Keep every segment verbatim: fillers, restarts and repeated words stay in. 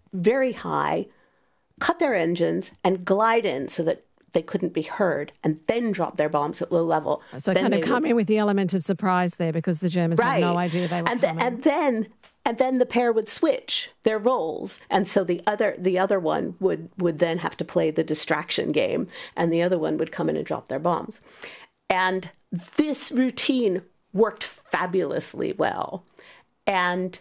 very high, cut their engines, and glide in so that they couldn't be heard, and then drop their bombs at low level. So then kind of come would... in with the element of surprise there, because the Germans right. had no idea they were and the, coming. And then, and then the pair would switch their roles, and so the other the other one would would then have to play the distraction game, and the other one would come in and drop their bombs. And this routine worked fabulously well, and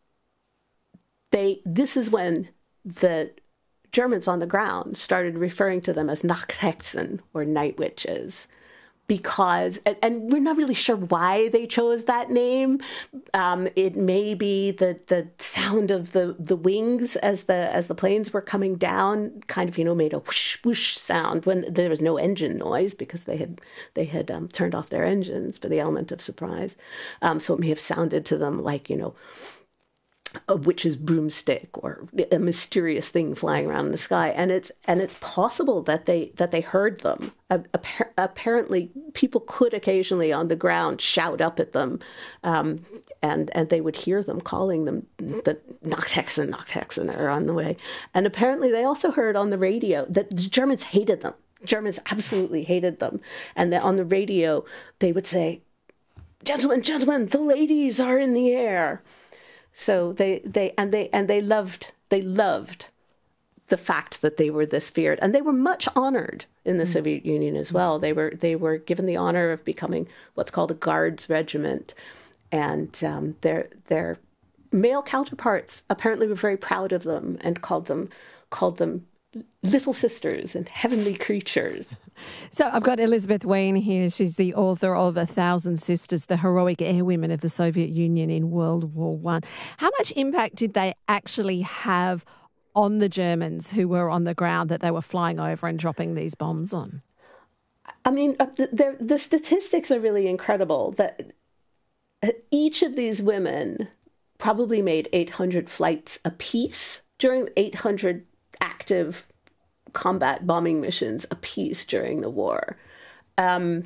they. This is when the Germans on the ground started referring to them as Nachthexen, or night witches, because, and, and we're not really sure why they chose that name. Um, it may be the the sound of the, the wings as the as the planes were coming down, kind of, you know, made a whoosh whoosh sound when there was no engine noise, because they had they had um, turned off their engines for the element of surprise. Um, so it may have sounded to them like, you know, a witch's broomstick, or a mysterious thing flying around in the sky. And it's and it's possible that they that they heard them. Appar- apparently, people could occasionally on the ground shout up at them, um, and and they would hear them calling them the Nachthexen, Nachthexen are on the way. And apparently, they also heard on the radio that the Germans hated them. Germans absolutely hated them, and that on the radio they would say, "Gentlemen, gentlemen, the ladies are in the air." So they, they and they and they loved they loved the fact that they were this feared, and they were much honored in the mm. Soviet Union as well. They were they were given the honor of becoming what's called a Guards Regiment, and um, their their male counterparts apparently were very proud of them and called them called them little sisters and heavenly creatures. So I've got Elizabeth Wein here. She's the author of A Thousand Sisters, the heroic airwomen of the Soviet Union in World War One. How much impact did they actually have on the Germans who were on the ground that they were flying over and dropping these bombs on? I mean, the, the statistics are really incredible, that each of these women probably made eight hundred flights apiece during eight hundred active combat bombing missions apiece during the war. Um,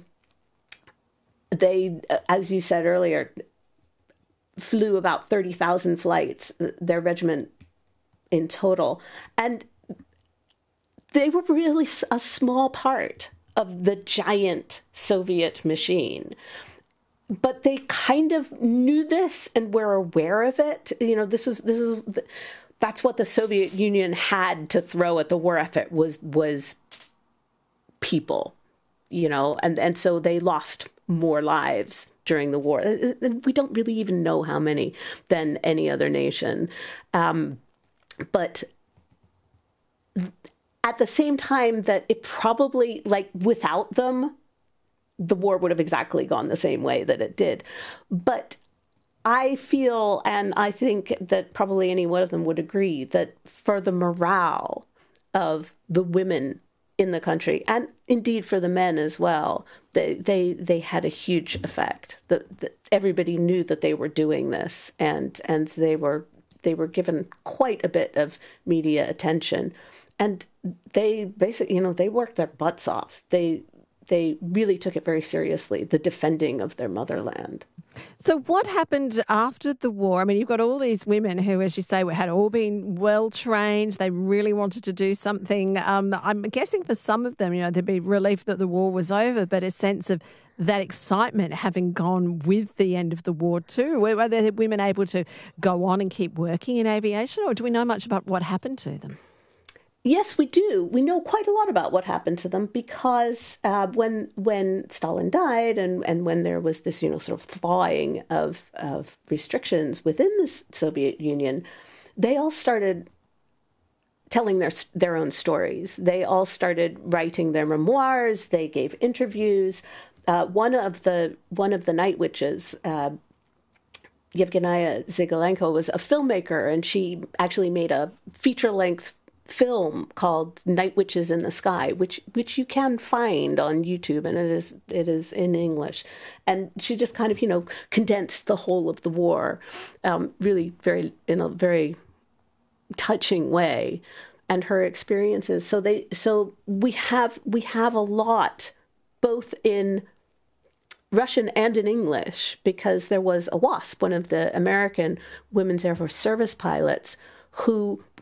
they, as you said earlier, flew about thirty thousand flights, their regiment in total. And they were really a small part of the giant Soviet machine. But they kind of knew this and were aware of it. You know, this was, this is, that's what the Soviet Union had to throw at the war effort was was people, you know, and, and so they lost more lives during the war. We don't really even know how many than any other nation. Um, but at the same time that it probably, like, without them, the war would have exactly gone the same way that it did. But I feel, and I think that probably any one of them would agree, that for the morale of the women in the country, and indeed for the men as well, they they, they had a huge effect. That, that everybody knew that they were doing this, and and they were they were given quite a bit of media attention, and they basically, you know, they worked their butts off. They they really took it very seriously, the defending of their motherland. So what happened after the war? I mean, you've got all these women who, as you say, had all been well trained. They really wanted to do something. Um, I'm guessing for some of them, you know, there'd be relief that the war was over, but a sense of that excitement having gone with the end of the war too. Were the women able to go on and keep working in aviation, or do we know much about what happened to them? Yes, we do. We know quite a lot about what happened to them because uh, when when Stalin died and, and when there was this, you know, sort of thawing of of restrictions within the Soviet Union, they all started telling their their own stories. They all started writing their memoirs. They gave interviews. Uh, one of the one of the night witches, uh, Yevgenia Zygalenko, was a filmmaker, and she actually made a feature length film called Night Witches in the Sky, which which you can find on YouTube, and it is it is in English. And she just kind of, you know, condensed the whole of the war, um, really very in a very touching way, and her experiences. So they so we have we have a lot, both in Russian and in English, because there was a WASP, one of the American Women's Air Force service pilots, who